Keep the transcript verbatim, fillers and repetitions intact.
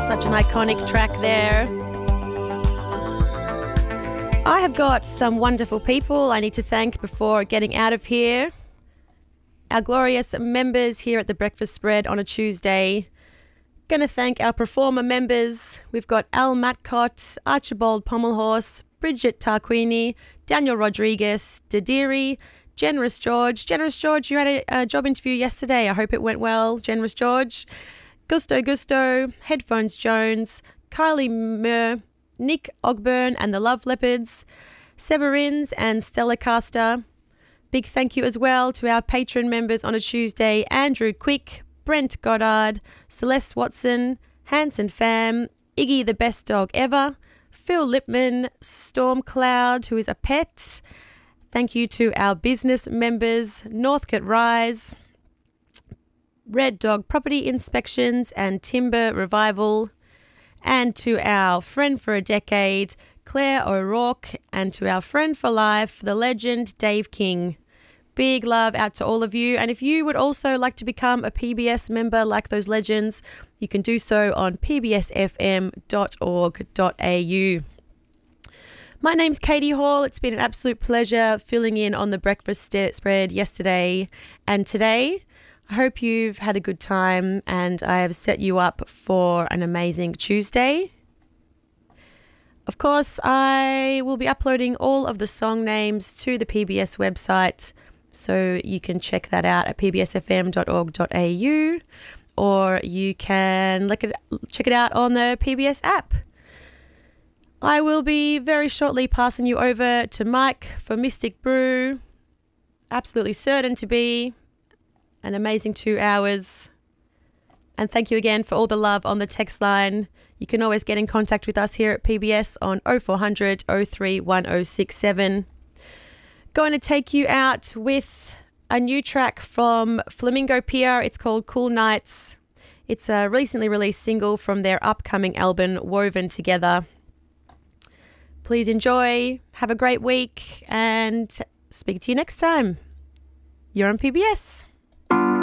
Such an iconic track there. I have got some wonderful people I need to thank before getting out of here. Our glorious members here at the Breakfast Spread on a Tuesday. Going to thank our performer members. We've got Al Matcott, Archibald Pommelhorse, Bridget Tarquini, Daniel Rodriguez, Dadiri, Generous George. Generous George, you had a, a job interview yesterday. I hope it went well, Generous George. Gusto Gusto, Headphones Jones, Kylie Murr, Nick Ogburn and the Love Leopards, Severins and Stella Caster. Big thank you as well to our patron members on a Tuesday, Andrew Quick, Brent Goddard, Celeste Watson, Hanson Fam, Iggy the Best Dog Ever, Phil Lipman, Storm Cloud, who is a pet. Thank you to our business members, Northcote Rise, Red Dog Property Inspections and Timber Revival, and to our friend for a decade, Claire O'Rourke, and to our friend for life, the legend, Dave King. Big love out to all of you. And if you would also like to become a P B S member like those legends, you can do so on p b s f m dot org dot a u. My name's Katie Hall. It's been an absolute pleasure filling in on the Breakfast Spread yesterday and today. I hope you've had a good time and I have set you up for an amazing Tuesday. Of course, I will be uploading all of the song names to the P B S website, so you can check that out at p b s f m dot org dot a u, or you can look at, check it out on the P B S app. I will be very shortly passing you over to Mike for Mystic Brew. Absolutely certain to be an amazing two hours. And thank you again for all the love on the text line. You can always get in contact with us here at P B S on oh four hundred, oh three one oh six seven. Going to take you out with a new track from Flamingo Pier. It's called Cool Nights. It's a recently released single from their upcoming album, Woven Together. Please enjoy, have a great week, and speak to you next time. You're on P B S.